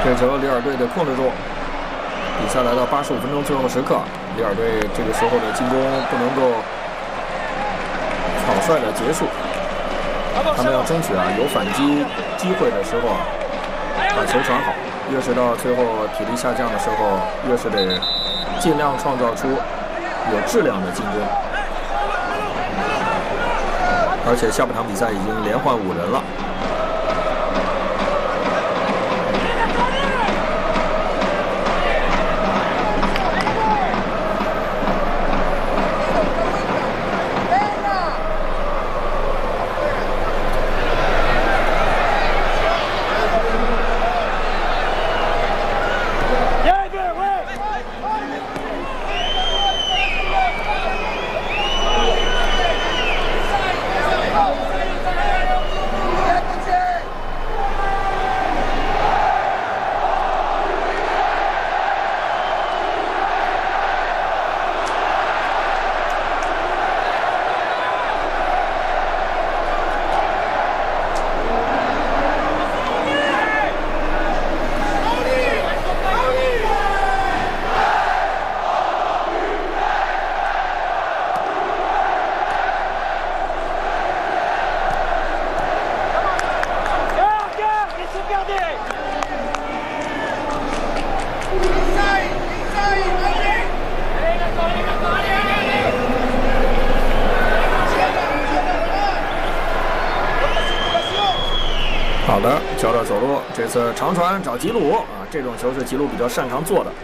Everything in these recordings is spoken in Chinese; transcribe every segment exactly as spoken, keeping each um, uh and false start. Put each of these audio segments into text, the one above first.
这球里尔队的控制住，比赛来到八十五分钟最后时刻，里尔队这个时候的进攻不能够草率的结束，他们要争取啊有反击机会的时候啊把球传好，越是到最后体力下降的时候，越是得尽量创造出有质量的进攻。而且下半场比赛已经连换五人了。好的，交到走路，这次长传找吉鲁啊，这种球是吉鲁比较擅长做的。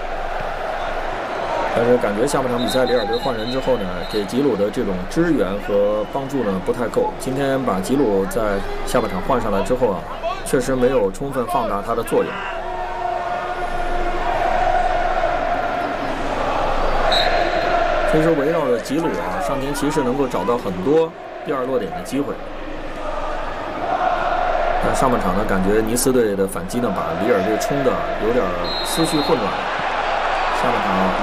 但是感觉下半场比赛里尔队换人之后呢，给吉鲁的这种支援和帮助呢不太够。今天把吉鲁在下半场换上来之后啊，确实没有充分放大他的作用。其实围绕着吉鲁啊，上田骑士能够找到很多第二落点的机会。但上半场呢，感觉尼斯队的反击呢，把里尔队冲的有点思绪混乱。下半场。